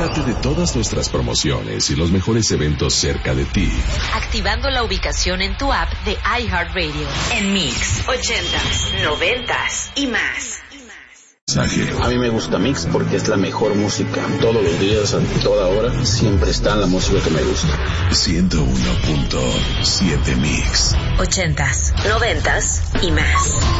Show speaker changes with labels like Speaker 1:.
Speaker 1: Entérate de todas nuestras promociones y los mejores eventos cerca de ti.
Speaker 2: Activando la ubicación en tu app de iHeartRadio. En Mix, 80s, 90s y más.
Speaker 3: A mí me gusta Mix porque es la mejor música. Todos los días, a toda hora, siempre está la música que me gusta.
Speaker 1: 101.7 Mix.
Speaker 2: 80s, 90s y más.